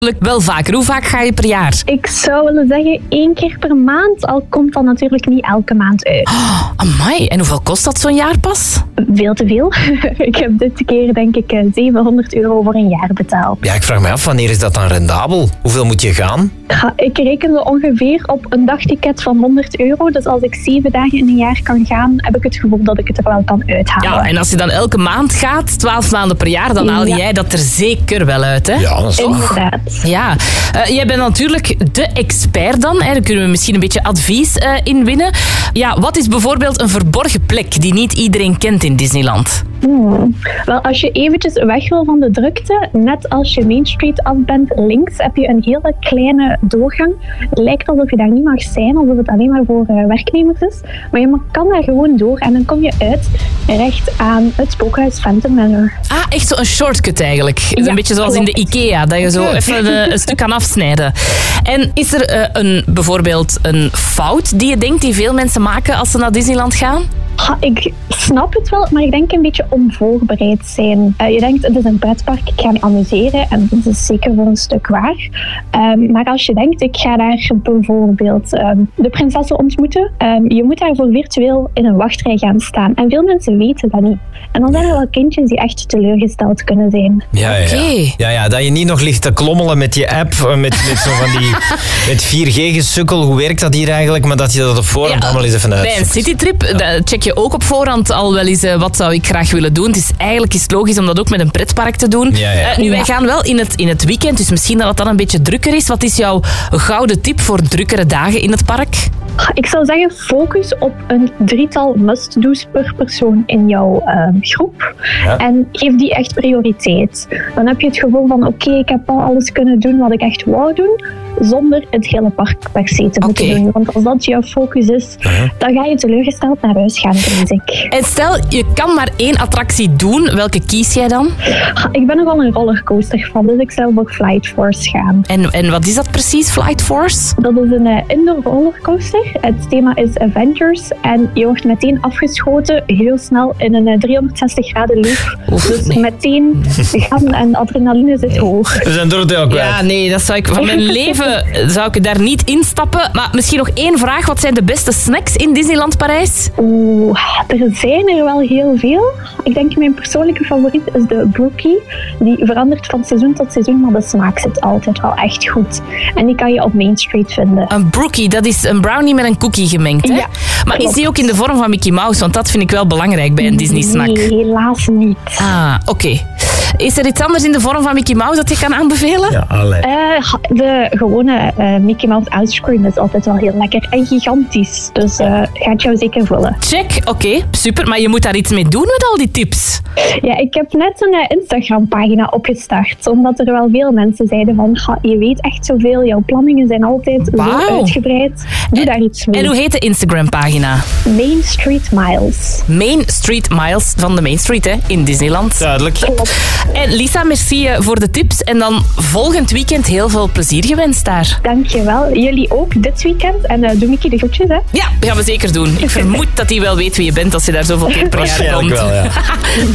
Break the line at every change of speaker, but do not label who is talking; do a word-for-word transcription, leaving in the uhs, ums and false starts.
wel vaker. Hoe vaak ga je per jaar?
Ik zou willen zeggen één keer per maand, al komt dat natuurlijk niet elke maand uit.
Oh, amai, en hoeveel kost dat zo'n jaarpas?
Veel te veel. Ik heb dit keer denk ik zevenhonderd euro voor een jaar betaald.
Ja, ik vraag me af, wanneer is dat dan rendabel? Hoeveel moet je gaan?
Ja, ik rekende ongeveer op een dagticket van honderd euro. Dus als ik zeven dagen in een jaar kan gaan, heb ik het gevoel dat ik het er wel kan uithalen.
Ja, en als je dan elke maand gaat, twaalf maanden per jaar, dan haal
Ja.
jij dat er zeker wel uit, hè?
Ja, dat is toch...
Inderdaad.
Ja, uh, jij bent natuurlijk de expert dan. Hè. Daar kunnen we misschien een beetje advies uh, in winnen. Ja, wat is bijvoorbeeld een verborgen plek die niet iedereen kent in Disneyland?
Hmm. Wel, als je eventjes weg wil van de drukte, net als je Main Street af bent, links heb je een hele kleine doorgang. Het lijkt alsof je daar niet mag zijn, alsof het alleen maar voor uh, werknemers is. Maar je mag, kan daar gewoon door en dan kom je uit recht aan het spookhuis Phantom Manor.
Ah, echt zo'n shortcut eigenlijk. Het is
Ja,
een beetje zoals in de
klopt.
IKEA, dat je zo even uh, een stuk kan afsnijden. En is er uh, een, bijvoorbeeld een fout die je denkt die veel mensen maken als ze naar Disneyland gaan?
Ha, ik snap het wel, maar ik denk een beetje onvoorbereid zijn. Uh, je denkt, het is een pretpark, ik ga me amuseren. En dat is zeker voor een stuk waar. Um, maar als je denkt, ik ga daar bijvoorbeeld um, de prinsessen ontmoeten. Um, je moet daarvoor virtueel in een wachtrij gaan staan. En veel mensen weten dat niet. En dan zijn er wel kindjes die echt teleurgesteld kunnen zijn.
Ja, ja, ja.
Oké.
ja, ja, dat je niet nog ligt te klommelen met je app, met, met zo van die met vier G-gesukkel. Hoe werkt dat hier eigenlijk? Maar dat je dat op voorhand
Ja,
allemaal eens even uit.
Bij een citytrip ja. check je ook op voorhand al wel eens uh, wat zou ik graag willen doen. Het is eigenlijk is het logisch om dat ook met een pretpark te doen.
Ja, ja.
Uh, nu, wij gaan wel in het, in het weekend, dus misschien dat het dan een beetje drukker is. Wat is jouw gouden tip voor drukkere dagen in het park?
Ik zou zeggen, focus op een drietal must-do's per persoon in jouw uh, groep.
Ja.
En geef die echt prioriteit. Dan heb je het gevoel van, oké, okay, ik heb al alles kunnen doen wat ik echt wou doen, zonder het hele park per se te moeten
Oké.
doen. Want als dat jouw focus is,
Uh-huh.
dan ga je teleurgesteld naar huis gaan, vrees ik.
En stel, je kan maar één attractie doen. Welke kies jij dan?
Ik ben nogal een rollercoaster van, dus ik zou voor Flight Force gaan.
En, en wat is dat precies, Flight Force?
Dat is een uh, indoor rollercoaster. Het thema is Avengers en je wordt meteen afgeschoten, heel snel in een uh, driehonderdzestig graden loop.
Oef,
Dus
nee.
meteen gaan en adrenaline zit hoog.
We zijn Dorothee ook kwijt.
Ja, nee, dat zou ik van mijn leven zou ik daar niet instappen. Maar misschien nog één vraag. Wat zijn de beste snacks in Disneyland Parijs?
Oeh, er zijn er wel heel veel. Ik denk mijn persoonlijke favoriet is de Brookie. Die verandert van seizoen tot seizoen, maar de smaak zit altijd wel echt goed. En die kan je op Main Street vinden.
Een Brookie, dat is een brownie met een cookie gemengd, hè?
Ja,
maar
klopt.
is die ook in de vorm van Mickey Mouse? Want dat vind ik wel belangrijk bij een Disney-snack.
Nee, helaas niet.
Ah, oké. Okay. Is er iets anders in de vorm van Mickey Mouse dat je kan aanbevelen?
Ja, allee.
Uh, de gewone uh, Mickey Mouse ice cream is altijd wel heel lekker en gigantisch. Dus uh, gaat jou zeker vullen.
Check, oké, okay, super. Maar je moet daar iets mee doen met al die tips.
Ja, ik heb net een uh, Instagram-pagina opgestart. Omdat er wel veel mensen zeiden van, ga, je weet echt zoveel. Jouw planningen zijn altijd
Wauw.
zo uitgebreid. Doe
En-
daar iets mee.
En hoe heet de Instagram-pagina?
Main Street Miles.
Main Street Miles van de Main Street, hè, in Disneyland.
Duidelijk.
En Lisa, merci uh, voor de tips. En dan volgend weekend heel veel plezier gewenst daar.
Dankjewel. Jullie ook dit weekend. En uh, doe Mickey de groetjes, hè.
Ja, dat gaan we zeker doen. Ik vermoed dat hij wel weet wie je bent als je daar zoveel keer per jaar
Waarschijnlijk
komt.
wel, ja.